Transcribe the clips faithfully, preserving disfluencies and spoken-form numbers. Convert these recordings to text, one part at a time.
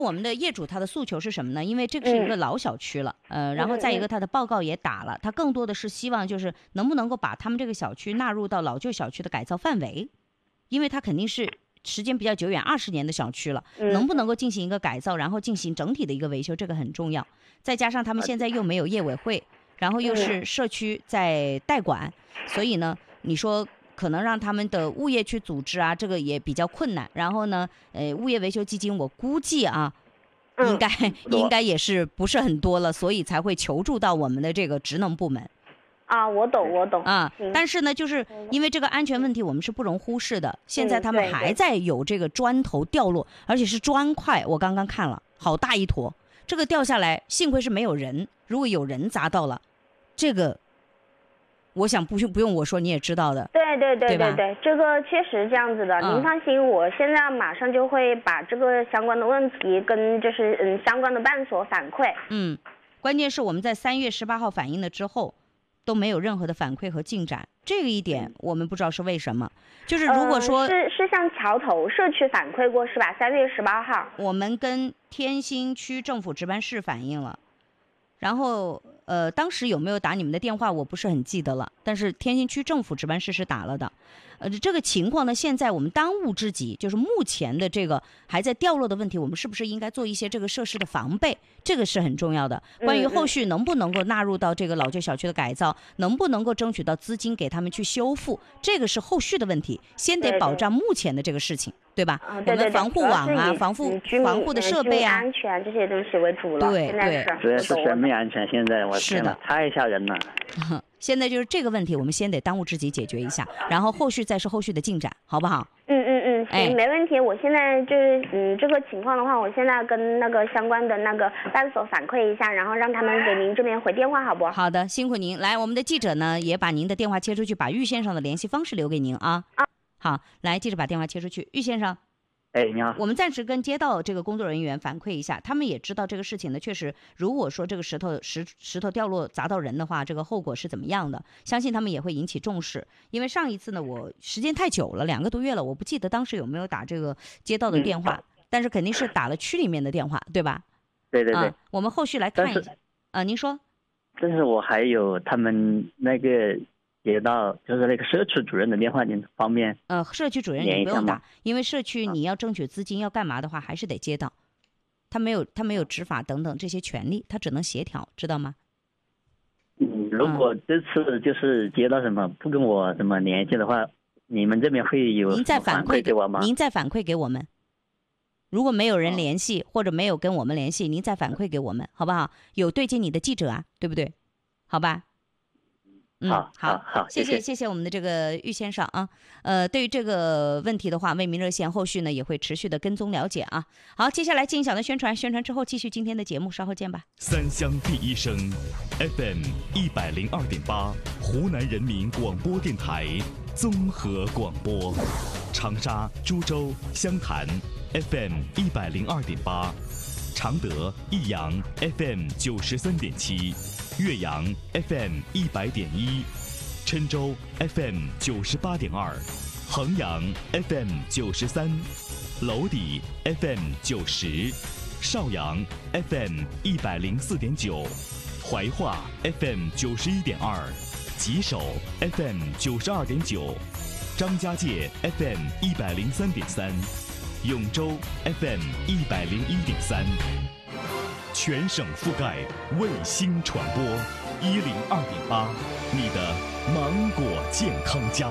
我们的业主他的诉求是什么呢？因为这个是一个老小区了，嗯、呃，然后再一个他的报告也打了，他更多的是希望就是能不能够把他们这个小区纳入到老旧小区的改造范围，因为他肯定是时间比较久远，二十年的小区了，能不能够进行一个改造，然后进行整体的一个维修，这个很重要。再加上他们现在又没有业委会，然后又是社区在代管，所以呢，你说可能让他们的物业去组织啊，这个也比较困难。然后呢，呃，物业维修基金我估计啊，应该、嗯、应该也是不是很多了，所以才会求助到我们的这个职能部门。 啊，我懂，我懂啊、嗯。但是呢，就是因为这个安全问题，我们是不容忽视的。现在他们还在有这个砖头掉落，而且是砖块，我刚刚看了，好大一坨。这个掉下来，幸亏是没有人，如果有人砸到了，这个。我想不用不用我说你也知道的， 对对对对对，这个确实这样子的。嗯、您放心，我现在马上就会把这个相关的问题跟就是嗯相关的办所反馈。 嗯，关键是我们在三月十八号反映了之后，都没有任何的反馈和进展，这个一点我们不知道是为什么。就是如果说、 呃、是是向桥头社区反馈过是吧？三月十八号， 我们跟天心区政府值班室反映了。然后，呃，当时有没有打你们的电话，我不是很记得了。但是天津区政府值班室是打了的，呃，这个情况呢，现在我们当务之急就是目前的这个还在掉落的问题，我们是不是应该做一些这个设施的防备？这个是很重要的。关于后续能不能够纳入到这个老旧小区的改造，能不能够争取到资金给他们去修复，这个是后续的问题，先得保障目前的这个事情。对吧？ 嗯、对对对， 我们防护网啊，防护防护的设备啊， 安全这些东西为主了。 对对， 主要是生命安全。现在我是的， 太吓人了。 现在就是这个问题，我们先得当务之急解决一下，然后后续再是后续的进展，好不好？ 嗯嗯嗯，行，哎、没问题。我现在就是嗯，这个情况的话，我现在跟那个相关的那个办所反馈一下，然后让他们给您这边回电话，好不？ 好的，辛苦您。来，我们的记者呢也把您的电话切出去，把玉先生的联系方式留给您啊。 啊， 好，来，记者把电话切出去，玉先生。 哎，你好。 我们暂时跟街道这个工作人员反馈一下，他们也知道这个事情呢，确实，如果说这个石头石石头掉落砸到人的话，这个后果是怎么样的？相信他们也会引起重视。因为上一次呢，我时间太久了，两个多月了，我不记得当时有没有打这个街道的电话，嗯、但是肯定是打了区里面的电话，对吧？ 对对对。 啊、我们后续来看一下。啊，您说。 但是我还有他们那个。接到就是那个社区主任的电话，您方便？ 呃，社区主任你不用打，因为社区你要争取资金要干嘛的话，还是得接到。他没有他没有执法等等这些权利，他只能协调，知道吗？ 嗯，如果这次就是接到什么、嗯、不跟我什么联系的话，你们这边会有您再反馈给我吗？ 您再反馈给我们。如果没有人联系、哦、或者没有跟我们联系，您再反馈给我们，好不好？有对接你的记者啊，对不对？好吧。嗯， 好，好，好， 谢谢，谢谢我们的这个玉先生啊。呃，对于这个问题的话，为民热线后续呢也会持续的跟踪了解啊。好，接下来进行小的宣传，宣传之后继续今天的节目，稍后见吧。 三湘第一声 F M 一百零二点八，湖南人民广播电台综合广播，长沙、株洲、湘潭 F M 一百零二点八，常德、益阳 F M 九十三点七。岳阳 F M 一百点一，郴州 F M 九十八点二，衡阳 F M 九十三，娄底 F M 九十，邵阳 F M 一百零四点九，怀化 F M 九十一点二，吉首 F M 九十二点九，张家界 F M 一百零三点三，永州 F M 一百零一点三。全省覆盖，卫星传播，一零二点八，你的芒果健康家。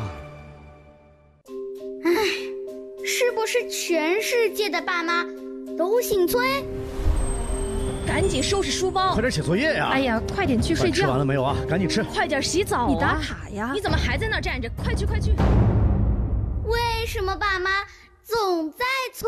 唉，是不是全世界的爸妈都姓崔？ 赶紧收拾书包， 快点写作业呀！ 哎呀，快点去睡觉。 吃完了没有啊？赶紧吃。 快点洗澡啊！ 你打卡呀！ 你怎么还在那儿站着？快去快去！ 为什么爸妈总在催？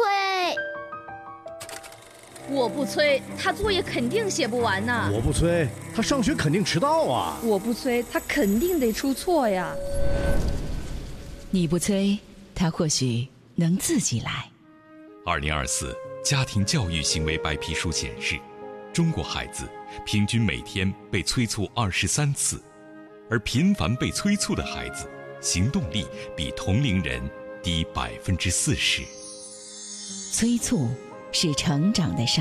我不催，他作业肯定写不完呢。 我不催，他上学肯定迟到啊。 我不催，他肯定得出错呀。 你不催，他或许能自己来。 二零二四家庭教育行为白皮书显示，中国孩子平均每天被催促二十三次，而频繁被催促的孩子，行动力比同龄人低百分之四十。 催促是成长的